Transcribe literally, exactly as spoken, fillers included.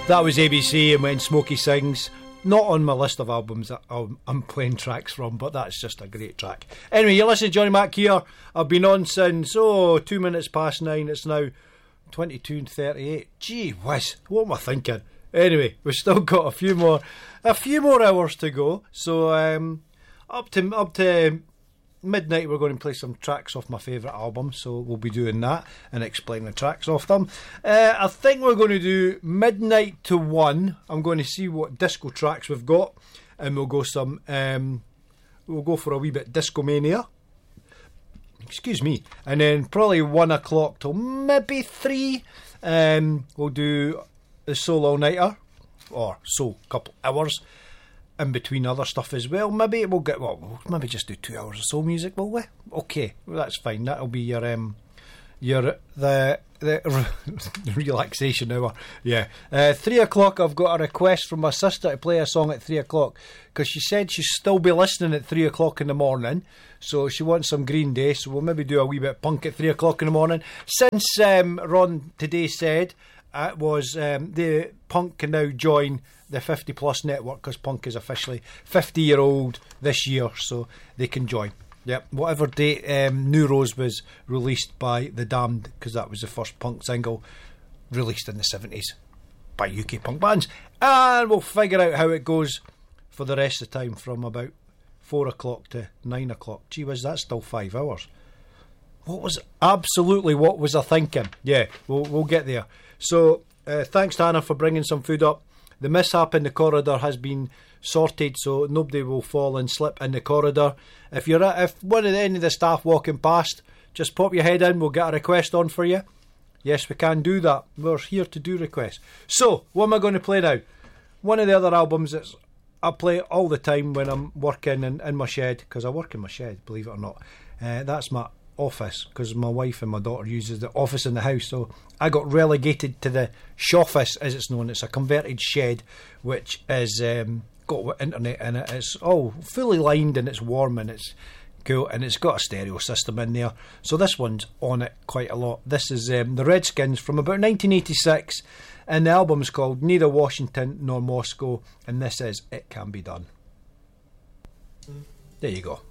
That was A B C and When Smokey Sings. Not on my list of albums that I'm playing tracks from, but that's just a great track. Anyway, you're listening to Johnny Mac here. I've been on since, oh, two minutes past nine. It's now twenty-two and thirty-eight. Gee whiz, what am I thinking? Anyway, we've still got a few more, a few more hours to go. So um, up to up to midnight, we're going to play some tracks off my favourite album. So we'll be doing that and explain the tracks off them. Uh, I think we're going to do midnight to one. I'm going to see what disco tracks we've got, and we'll go some. Um, we'll go for a wee bit Disco Mania. Excuse me, and then probably one o'clock till maybe three. Um, we'll do the Soul All Nighter, or Soul couple hours, in between other stuff as well. Maybe we'll get well, we'll maybe just do two hours of soul music, will we? Okay, well, that's fine. That'll be your um, your the the relaxation hour. Yeah, uh, three o'clock. I've got a request from my sister to play a song at three o'clock because she said she'll still be listening at three o'clock in the morning. So she wants some Green Day. So we'll maybe do a wee bit of punk at three o'clock in the morning. Since um, Ron today said it was um, the punk can now join the fifty plus network because punk is officially fifty year old this year, so they can join. Yep, whatever date um, New Rose was released by The Damned, because that was the first punk single released in the seventies by U K punk bands. And we'll figure out how it goes for the rest of the time from about four o'clock to nine o'clock. Gee whiz, that's still five hours. What was absolutely what was I thinking? Yeah, we'll we'll get there. So uh, thanks to Anna for bringing some food up. The mishap in the corridor has been sorted, so nobody will fall and slip in the corridor. If you're at, if one of the, any of the staff walking past, just pop your head in. We'll get a request on for you. Yes, we can do that. We're here to do requests. So what am I going to play now? One of the other albums that's I play all the time when I'm working in, in my shed, because I work in my shed, believe it or not. Uh, that's my office, because my wife and my daughter uses the office in the house, so I got relegated to the shoffice, as it's known. It's a converted shed which is um, got internet in it. It's all fully lined and it's warm and it's cool, and it's got a stereo system in there, so this one's on it quite a lot. This is um, the Redskins from about nineteen eighty-six, and the album's called Neither Washington Nor Moscow, and this is It Can Be Done. There you go.